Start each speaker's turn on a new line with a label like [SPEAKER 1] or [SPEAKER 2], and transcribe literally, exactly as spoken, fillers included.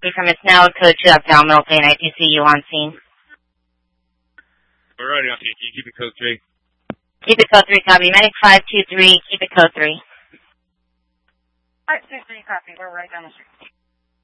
[SPEAKER 1] from it's now code two abdominal pain. I do see you on scene.
[SPEAKER 2] Alrighty, okay. Can you keep it code three?
[SPEAKER 1] Keep it code three, copy. Medic five two three, keep it code three.
[SPEAKER 3] five two three, copy. We're right down the street.